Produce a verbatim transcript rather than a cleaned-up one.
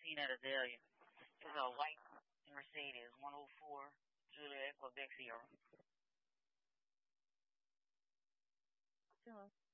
seen at Azalea. It's a white Mercedes, one oh four Juliet Quebec Sierra.